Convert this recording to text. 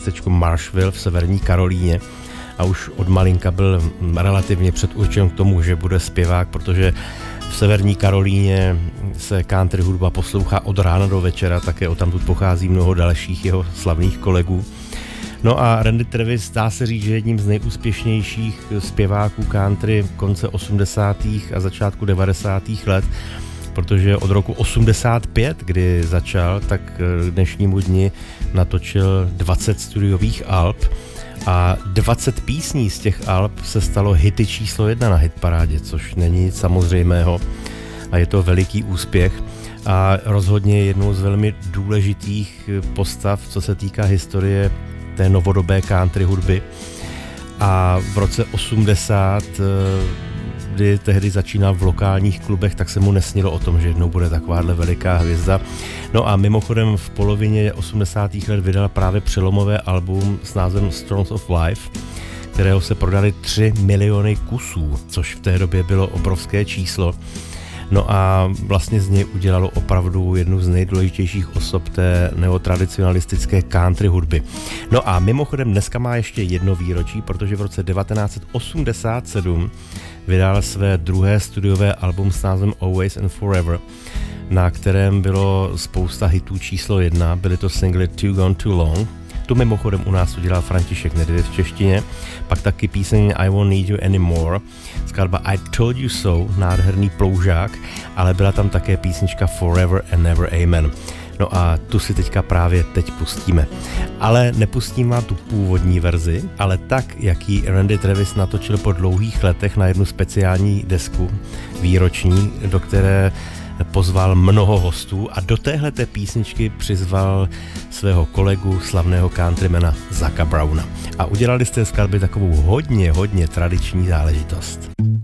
městečku Marshville v severní Karolíně a už od malinka byl relativně předurčen k tomu, že bude zpěvák, protože v severní Karolíně se country hudba poslouchá od rána do večera, také odtamtud pochází mnoho dalších jeho slavných kolegů. No a Randy Travis dá se říct, že jedním z nejúspěšnějších zpěváků country konce 80. a začátku 90. let, protože od roku 85, kdy začal, tak k dnešnímu dni natočil 20 studiových alb a 20 písní z těch alb se stalo hity číslo 1 na hitparádě, což není nic samozřejmého a je to veliký úspěch a rozhodně jednou z velmi důležitých postav, co se týká historie té novodobé country hudby. A v roce 80, kdy tehdy začínal v lokálních klubech, tak se mu nesnilo o tom, že jednou bude takováhle veliká hvězda. No a mimochodem v polovině 80. let vydal právě přelomové album s názvem Storms of Life, kterého se prodali 3 miliony kusů, což v té době bylo obrovské číslo. No a vlastně z něj udělalo opravdu jednu z nejdůležitějších osob té neotradicionalistické country hudby. No a mimochodem dneska má ještě jedno výročí, protože v roce 1987 vydal své druhé studiové album s názvem Always and Forever, na kterém bylo spousta hitů číslo 1, byly to singly Too Gone Too Long. Tu mimochodem u nás udělal František Nedvěd v češtině, pak taky píseň I Won't Need You Anymore, skladba I Told You So, nádherný ploužák, ale byla tam také písnička Forever and Never Amen. No a tu si teďka právě teď pustíme. Ale nepustím vám tu původní verzi, ale tak, jak ji Randy Travis natočil po dlouhých letech na jednu speciální desku výroční, do které pozval mnoho hostů a do téhleté písničky přizval svého kolegu, slavného countrymana Zacka Browna. A udělali z té skladby takovou hodně tradiční záležitost.